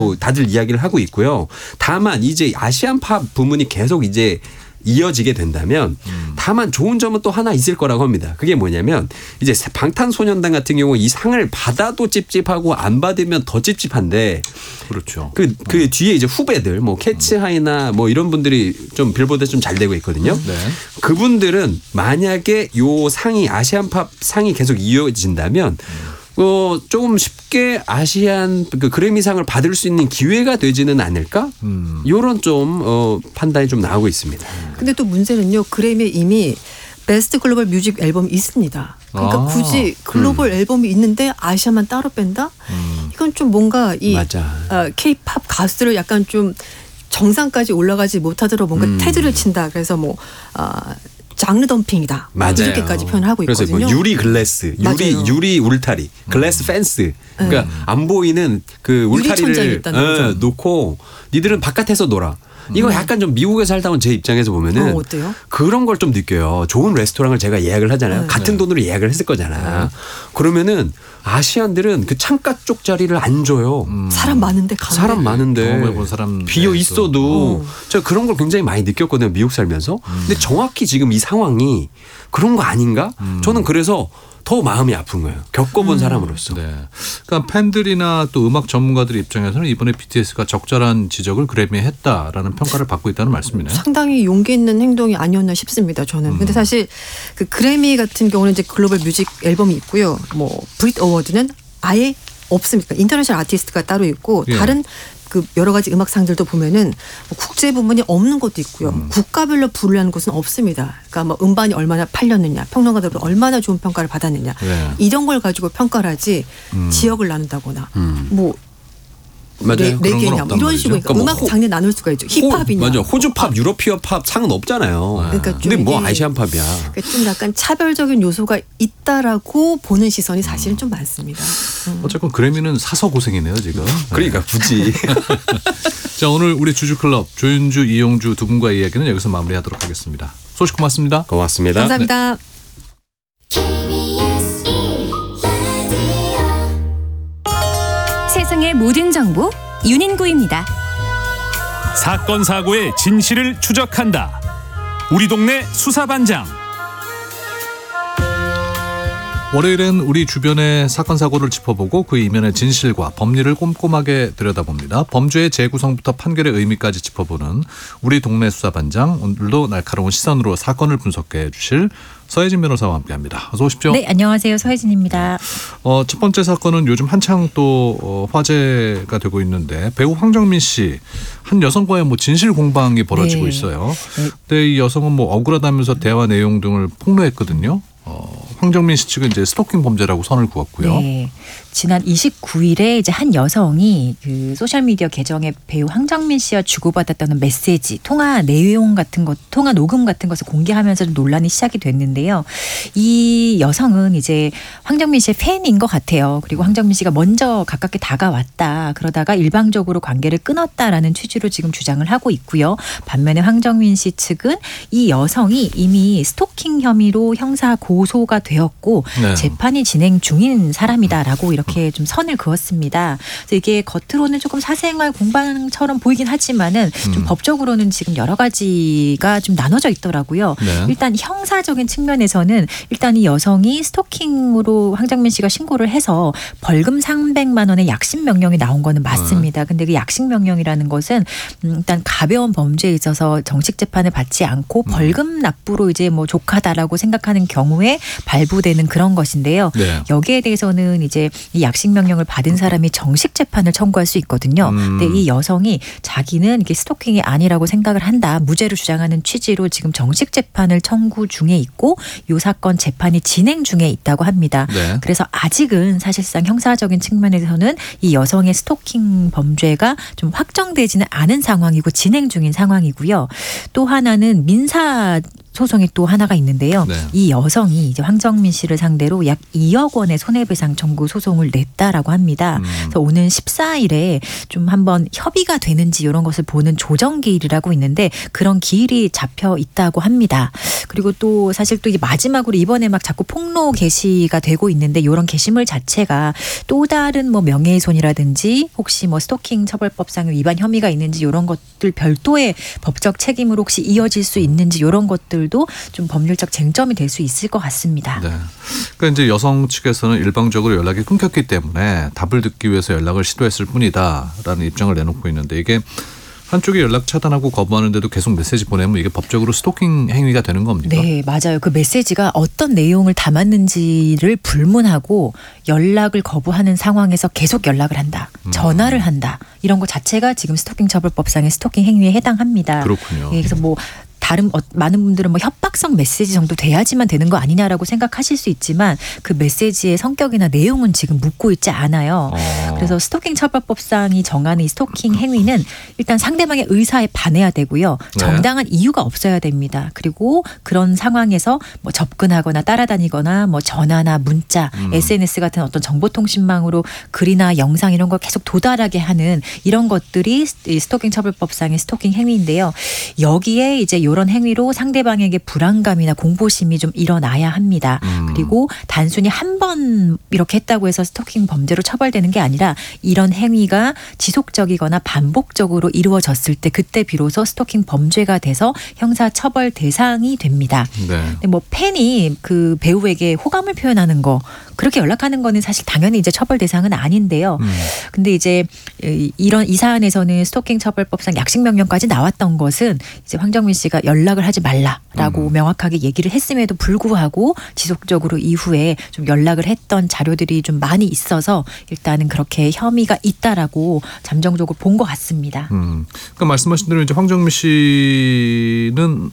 다들 이야기를 하고 있고요. 다만 이제 아시안팝 부문이 계속 이제 이어지게 된다면 다만 좋은 점은 또 하나 있을 거라고 합니다. 그게 뭐냐면 이제 방탄소년단 같은 경우 이 상을 받아도 찝찝하고 안 받으면 더 찝찝한데 그렇죠. 그 뒤에 이제 후배들 뭐 캐치하이나 뭐 이런 분들이 좀 빌보드 좀 잘 되고 있거든요. 네. 그분들은 만약에 요 상이 아시안팝 상이 계속 이어진다면 조금 쉽게 아시안 그래미상을 받을 수 있는 기회가 되지는 않을까? 이런 좀 판단이 좀 나오고 있습니다. 근데 또 문제는요. 그래미에 이미 베스트 글로벌 뮤직 앨범이 있습니다. 그러니까 굳이 글로벌 앨범이 있는데 아시아만 따로 뺀다? 이건 좀 뭔가 이 K-팝 가수들을 약간 좀 정상까지 올라가지 못하도록 뭔가 테두리를 친다. 그래서 뭐 장르 덤핑이다. 맞아요. 이렇게까지 표현을 하고 그래서 있거든요. 뭐 유리 글래스, 유리 울타리, 글래스 펜스. 그러니까 안 보이는 그 울타리를 놓고 니들은 바깥에서 놀아. 이거 약간 좀 미국에 살다 온 제 입장에서 보면은 어때요? 그런 걸 좀 느껴요. 좋은 레스토랑을 제가 예약을 하잖아요. 같은 돈으로 예약을 했을 거잖아. 그러면은 아시안들은 그 창가 쪽 자리를 안 줘요. 사람 많은데 가는데. 사람 많은데 경험해본 사람 비어 있어도 제가 그런 걸 굉장히 많이 느꼈거든요. 미국 살면서. 근데 정확히 지금 이 상황이 그런 거 아닌가? 저는 그래서 더 마음이 아픈 거예요. 겪어본 사람으로서. 네. 그러니까 팬들이나 또 음악 전문가들 입장에서는 이번에 BTS가 적절한 지적을 그래미에 했다라는 평가를 받고 있다는 말씀이네요. 상당히 용기 있는 행동이 아니었나 싶습니다. 저는. 근데 사실 그 그래미 같은 경우는 이제 글로벌 뮤직 앨범이 있고요. 뭐 브릿 어워드는 아예 없습니다. 인터내셔널 아티스트가 따로 있고 다른 그 여러 가지 음악상들도 보면은 뭐 국제 부문이 없는 것도 있고요. 국가별로 부르려는 곳은 없습니다. 그러니까 뭐 음반이 얼마나 팔렸느냐, 평론가들은 얼마나 좋은 평가를 받았느냐, 이런 걸 가지고 평가를 하지 지역을 나눈다거나 뭐 맞아요. 레게냐 뭐 이런 식으로 그러니까 음악 장르 나눌 수가 있죠. 힙합이냐. 맞아. 호주팝, 유로피어 팝 상은 없잖아요. 그러니까 근데 뭐 아시안팝이야. 그러니까 좀 약간 차별적인 요소가 있다라고 보는 시선이 사실은 좀 많습니다. 어쨌건 그래미는 사서 고생이네요 지금. 그러니까 굳이. 자, 오늘 우리 주주클럽 조윤주, 이용주 두 분과의 이야기는 여기서 마무리하도록 하겠습니다. 소식 고맙습니다. 고맙습니다. 감사합니다. 세상의 모든 정보 윤인구입니다. 사건 사고의 진실을 추적한다. 우리 동네 수사반장. 월요일엔 우리 주변의 사건 사고를 짚어보고 그 이면의 진실과 법리를 꼼꼼하게 들여다봅니다. 범죄의 재구성부터 판결의 의미까지 짚어보는 우리 동네 수사반장. 오늘도 날카로운 시선으로 사건을 분석해 주실 서혜진 변호사와 함께합니다. 어서 오십시오. 네, 안녕하세요. 서혜진입니다. 첫 번째 사건은 요즘 한창 또 화제가 되고 있는데 배우 황정민 씨 한 여성과의 뭐 진실 공방이 벌어지고 있어요. 근데 이 여성은 뭐 억울하다면서 대화 내용 등을 폭로했거든요. 황정민 씨 측은 이제 스토킹 범죄라고 선을 그었고요. 네. 지난 29일에 이제 한 여성이 그 소셜미디어 계정에 배우 황정민 씨와 주고받았다는 메시지, 통화 내용 같은 것, 통화 녹음 같은 것을 공개하면서 좀 논란이 시작이 됐는데요. 이 여성은 이제 황정민 씨의 팬인 것 같아요. 그리고 황정민 씨가 먼저 가깝게 다가왔다. 그러다가 일방적으로 관계를 끊었다라는 취지로 지금 주장을 하고 있고요. 반면에 황정민 씨 측은 이 여성이 이미 스토킹 혐의로 형사 고소가 되었고 재판이 진행 중인 사람이다라고 이렇게 좀 선을 그었습니다. 그래서 이게 겉으로는 조금 사생활 공방처럼 보이긴 하지만은 좀 법적으로는 지금 여러 가지가 좀 나눠져 있더라고요. 일단 형사적인 측면에서는 일단 이 여성이 스토킹으로 황정민 씨가 신고를 해서 벌금 300만 원의 약식 명령이 나온 거는 맞습니다. 근데 그 약식 명령이라는 것은 일단 가벼운 범죄에 있어서 정식 재판을 받지 않고 벌금 납부로 이제 뭐 족하다라고 생각하는 경우에 발부되는 그런 것인데요. 여기에 대해서는 이제 이 약식 명령을 받은 사람이 정식 재판을 청구할 수 있거든요. 근데 이 여성이 자기는 이게 스토킹이 아니라고 생각을 한다. 무죄로 주장하는 취지로 지금 정식 재판을 청구 중에 있고 이 사건 재판이 진행 중에 있다고 합니다. 그래서 아직은 사실상 형사적인 측면에서는 이 여성의 스토킹 범죄가 좀 확정되지는 않은 상황이고 진행 중인 상황이고요. 또 하나는 민사 소송이 또 하나가 있는데요. 네. 이 여성이 이제 황정민 씨를 상대로 약 2억 원의 손해배상 청구 소송을 냈다라고 합니다. 그래서 오는 14일에 좀 한번 협의가 되는지 이런 것을 보는 조정 기일이라고 있는데 그런 기일이 잡혀 있다고 합니다. 그리고 또 사실 또 이게 마지막으로 이번에 막 자꾸 폭로 게시가 되고 있는데 이런 게시물 자체가 또 다른 뭐 명예훼손이라든지 혹시 뭐 스토킹 처벌법상 위반 혐의가 있는지 이런 것들 별도의 법적 책임으로 혹시 이어질 수 있는지 이런 것들도 좀 법률적 쟁점이 될 수 있을 것 같습니다. 네. 그러니까 이제 여성 측에서는 일방적으로 연락이 끊겼기 때문에 답을 듣기 위해서 연락을 시도했을 뿐이다라는 입장을 내놓고 있는데 이게 한쪽이 연락 차단하고 거부하는데도 계속 메시지 보내면 이게 법적으로 스토킹 행위가 되는 겁니까? 네, 맞아요. 그 메시지가 어떤 내용을 담았는지를 불문하고 연락을 거부하는 상황에서 계속 연락을 한다. 전화를 한다. 이런 것 자체가 지금 스토킹 처벌법상의 스토킹 행위에 해당합니다. 그렇군요. 예, 그래서 뭐 많은 분들은 뭐 협박성 메시지 정도 돼야지만 되는 거 아니냐라고 생각하실 수 있지만 그 메시지의 성격이나 내용은 지금 묻고 있지 않아요. 그래서 스토킹 처벌법상이 정하는 이 스토킹 행위는 일단 상대방의 의사에 반해야 되고요. 정당한 이유가 없어야 됩니다. 그리고 그런 상황에서 뭐 접근하거나 따라다니거나 뭐 전화나 문자, SNS 같은 어떤 정보통신망으로 글이나 영상 이런 걸 계속 도달하게 하는 이런 것들이 이 스토킹 처벌법상의 스토킹 행위인데요. 여기에 이제 이런 행위로 상대방에게 불안감이나 공포심이 좀 일어나야 합니다. 그리고 단순히 한 번 이렇게 했다고 해서 스토킹 범죄로 처벌되는 게 아니라 이런 행위가 지속적이거나 반복적으로 이루어졌을 때 그때 비로소 스토킹 범죄가 돼서 형사처벌 대상이 됩니다. 네. 근데 뭐 팬이 그 배우에게 호감을 표현하는 거 그렇게 연락하는 거는 사실 당연히 이제 처벌 대상은 아닌데요. 근데 이제 이 사안에서는 스토킹 처벌법상 약식 명령까지 나왔던 것은 이제 황정민 씨가 연락을 하지 말라라고 명확하게 얘기를 했음에도 불구하고 지속적으로 이후에 좀 연락을 했던 자료들이 좀 많이 있어서 일단은 그렇게 혐의가 있다라고 잠정적으로 본 것 같습니다. 그러니까 말씀하신 대로 이제 황정민 씨는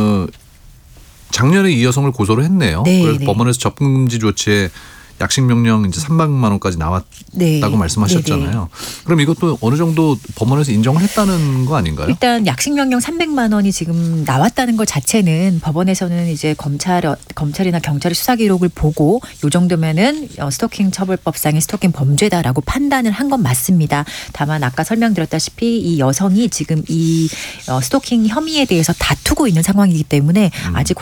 작년에 이 여성을 고소를 했네요. 네, 그래서 네. 법원에서 접근금지 조치에 약식 명령 이제 300만 원까지 나왔다고 네. 말씀하셨잖아요. 네, 네. 그럼 이것도 어느 정도 법원에서 인정을 했다는 거 아닌가요? 일단 약식 명령 300만 원이 지금 나왔다는 것 자체는 법원에서는 이제 검찰이나 경찰의 수사 기록을 보고 이 정도면은 스토킹 처벌법상의 스토킹 범죄다라고 판단을 한 건 맞습니다. 다만 아까 설명드렸다시피 이 여성이 지금 이 스토킹 혐의에 대해서 다투고 있는 상황이기 때문에 아직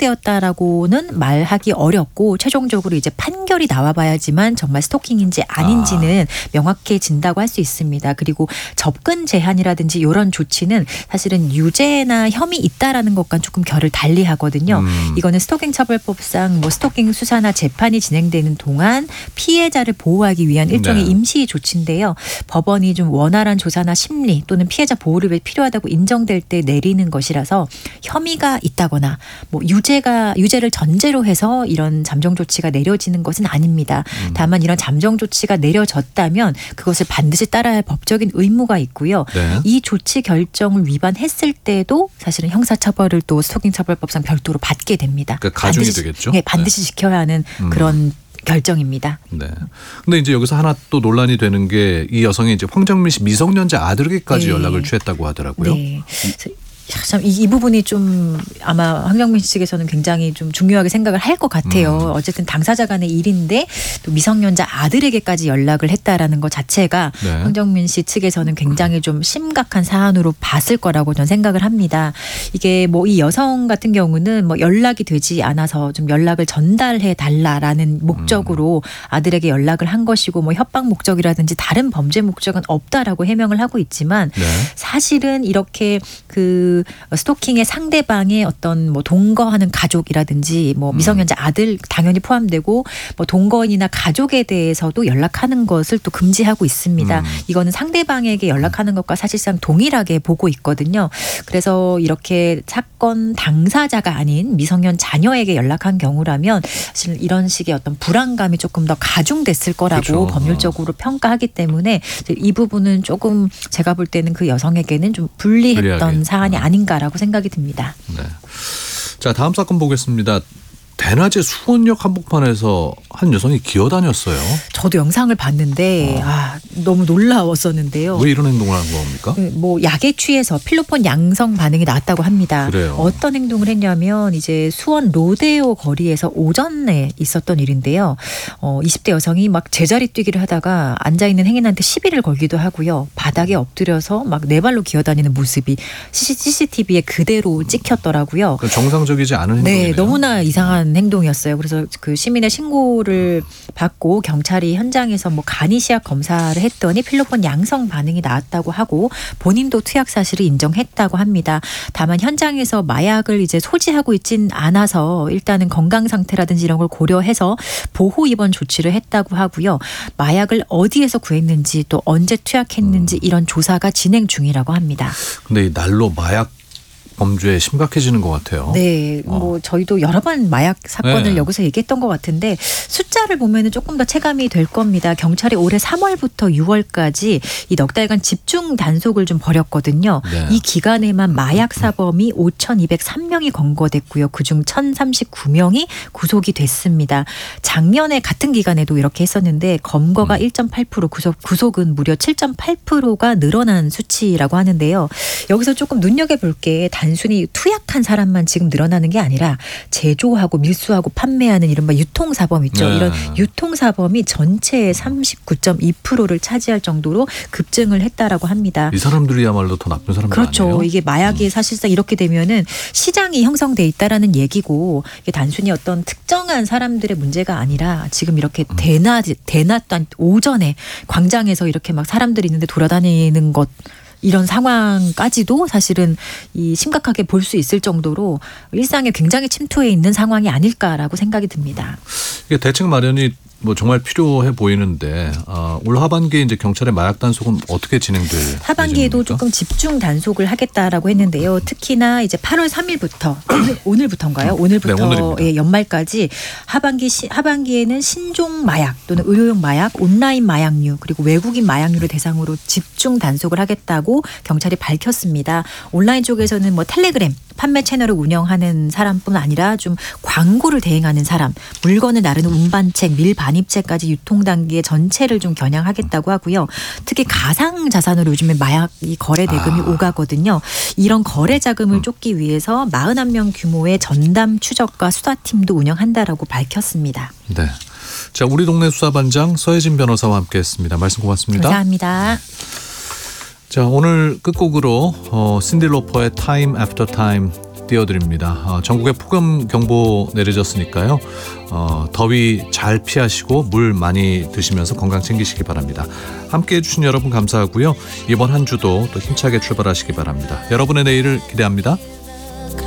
확정되었다라고는 말하기 어렵고 최종적으로 이제 판결이 나와봐야지만 정말 스토킹인지 아닌지는 명확해진다고 할 수 있습니다. 그리고 접근 제한이라든지 이런 조치는 사실은 유죄나 혐의 있다라는 것과 조금 결을 달리하거든요. 이거는 스토킹 처벌법상 뭐 스토킹 수사나 재판이 진행되는 동안 피해자를 보호하기 위한 일종의 네. 임시 조치인데요. 법원이 좀 원활한 조사나 심리 또는 피해자 보호를 위해 필요하다고 인정될 때 내리는 것이라서 혐의가 있다거나 뭐 유죄를 전제로 해서 이런 잠정 조치가 내려지는 것은 아닙니다. 다만 이런 잠정 조치가 내려졌다면 그것을 반드시 따라야 할 법적인 의무가 있고요. 네. 이 조치 결정을 위반했을 때도 사실은 형사처벌을 또 스토킹 처벌법상 별도로 받게 됩니다. 그러니까 가중이 반드시, 되겠죠? 네, 반드시 지켜야 하는 그런 결정입니다. 네. 근데 이제 여기서 하나 또 논란이 되는 게 이 여성이 이제 황정민 씨 미성년자 아들에게까지 네. 연락을 취했다고 하더라고요. 네. 참 이 부분이 좀 아마 황정민 씨 측에서는 굉장히 좀 중요하게 생각을 할 것 같아요. 어쨌든 당사자 간의 일인데 또 미성년자 아들에게까지 연락을 했다라는 것 자체가 네. 황정민 씨 측에서는 굉장히 좀 심각한 사안으로 봤을 거라고 저는 생각을 합니다. 이게 뭐 이 여성 같은 경우는 뭐 연락이 되지 않아서 좀 연락을 전달해 달라라는 목적으로 아들에게 연락을 한 것이고 뭐 협박 목적이라든지 다른 범죄 목적은 없다라고 해명을 하고 있지만 네. 사실은 이렇게 그 스토킹의 상대방의 어떤 뭐 동거하는 가족이라든지 뭐 미성년자 아들 당연히 포함되고 뭐 동거인이나 가족에 대해서도 연락하는 것을 또 금지하고 있습니다. 이거는 상대방에게 연락하는 것과 사실상 동일하게 보고 있거든요. 그래서 이렇게 사건 당사자가 아닌 미성년 자녀에게 연락한 경우라면 사실 이런 식의 어떤 불안감이 조금 더 가중됐을 거라고 그렇죠. 법률적으로 평가하기 때문에 이 부분은 조금 제가 볼 때는 그 여성에게는 좀 불리했던 불리하게. 사안이 아닌가라고 생각이 듭니다. 네. 자, 다음 사건 보겠습니다. 대낮에 수원역 한복판에서 한 여성이 기어다녔어요. 저도 영상을 봤는데 너무 놀라웠었는데요. 왜 이런 행동을 한 겁니까? 뭐 약에 취해서 필로폰 양성 반응이 나왔다고 합니다. 그래요. 어떤 행동을 했냐면 이제 수원 로데오 거리에서 오전에 있었던 일인데요. 20대 여성이 막 제자리 뛰기를 하다가 앉아있는 행인한테 시비를 걸기도 하고요. 바닥에 엎드려서 막 네 발로 기어다니는 모습이 CCTV에 그대로 찍혔더라고요. 그러니까 정상적이지 않은 행동이네요. 네, 너무나 이상한 행동이었어요. 그래서 그 시민의 신고를 받고 경찰이 현장에서 뭐 간이 시약 검사를 했더니 필로폰 양성 반응이 나왔다고 하고 본인도 투약 사실을 인정했다고 합니다. 다만 현장에서 마약을 이제 소지하고 있진 않아서 일단은 건강 상태라든지 이런 걸 고려해서 보호 입원 조치를 했다고 하고요. 마약을 어디에서 구했는지 또 언제 투약했는지 이런 조사가 진행 중이라고 합니다. 근데 이 날로 마약 범죄 심각해지는 것 같아요. 네, 뭐 저희도 여러 번 마약 사건을 여기서 얘기했던 것 같은데 숫자를 보면은 조금 더 체감이 될 겁니다. 경찰이 올해 3월부터 6월까지 이 넉 달간 집중 단속을 좀 벌였거든요. 네. 이 기간에만 마약 사범이 5,203명이 검거됐고요. 그중 1,039명이 구속이 됐습니다. 작년에 같은 기간에도 이렇게 했었는데 검거가 1.8%, 구속은 무려 7.8%가 늘어난 수치라고 하는데요. 여기서 조금 눈여겨볼 게 단순히 투약한 사람만 지금 늘어나는 게 아니라 제조하고 밀수하고 판매하는 이른바 유통사범 있죠. 네. 이런 유통사범이 전체의 39.2%를 차지할 정도로 급증을 했다라고 합니다. 이 사람들이야말로 더 나쁜 사람들 그렇죠. 아니에요? 이게 마약이 사실상 이렇게 되면은 시장이 형성돼 있다라는 얘기고 이게 단순히 어떤 특정한 사람들의 문제가 아니라 지금 이렇게 대낮 오전에 광장에서 이렇게 막 사람들이 있는데 돌아다니는 것 이런 상황까지도 사실은 이 심각하게 볼 수 있을 정도로 일상에 굉장히 침투해 있는 상황이 아닐까라고 생각이 듭니다. 이게 대책 마련이 뭐 정말 필요해 보이는데 올 하반기에 이제 경찰의 마약 단속은 어떻게 진행될 하반기에도 예정입니까? 조금 집중 단속을 하겠다라고 했는데요. 특히나 이제 8월 3일부터 오늘부터인가요? 오늘부터 네, 연말까지 하반기에는 신종 마약 또는 의료용 마약, 온라인 마약류 그리고 외국인 마약류를 대상으로 집중 단속을 하겠다고 경찰이 밝혔습니다. 온라인 쪽에서는 뭐 텔레그램 판매 채널을 운영하는 사람뿐 아니라 좀 광고를 대행하는 사람, 물건을 나르는 운반책, 밀반입책까지 유통 단계 전체를 좀 겨냥하겠다고 하고요. 특히 가상 자산으로 요즘에 마약이 거래 대금이 오가거든요. 이런 거래 자금을 쫓기 위해서 41명 규모의 전담 추적과 수사팀도 운영한다라고 밝혔습니다. 네. 자, 우리 동네 수사반장 서혜진 변호사와 함께했습니다. 말씀 고맙습니다. 감사합니다. 자, 오늘 끝곡으로 신디 로퍼의 Time After Time 띄워드립니다. 전국에 폭염 경보 내려졌으니까요. 더위 잘 피하시고 물 많이 드시면서 건강 챙기시기 바랍니다. 함께해 주신 여러분 감사하고요. 이번 한 주도 또 힘차게 출발하시기 바랍니다. 여러분의 내일을 기대합니다.